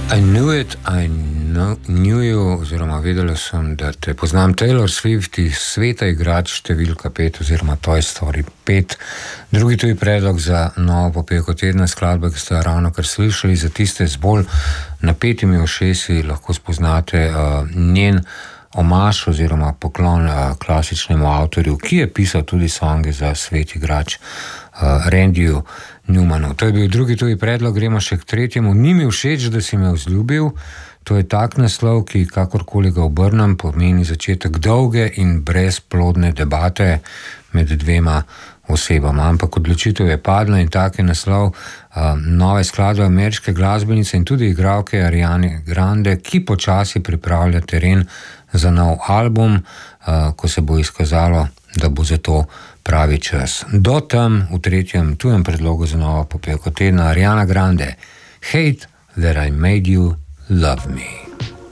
I knew you, oziroma vedela sem, da te poznam. Taylor Swift iz sveta igrač številka 5 oziroma Toy Story 5. Drugi tuji predlog za novo popevko tedna, skladba, ki ste ravno kar slišali. Za tiste z bolj napetimi ušesi lahko spoznate njen omaž oziroma poklon klasičnemu avtorju, ki je pisal tudi songe za svet igrač Randyju Newmanu. To je bil drugi tuji predlog, gremo še k tretjemu. Ni mi všeč, da si me vzljubil. To je tak naslov, ki kakorkoli ga obrnem, pomeni začetek dolge in brezplodne debate med dvema osebama. Ampak odločitev je padla in tak je naslov nove skladbe ameriške glasbenice in tudi igralke Ariane Grande, ki počasi pripravlja teren za nov album, ko se bo izkazalo, da bo za to pravi čas. Do tam v tretjem tujem predlogu za novo popevko tedna Ariana Grande, Hate That I Made You Love Me.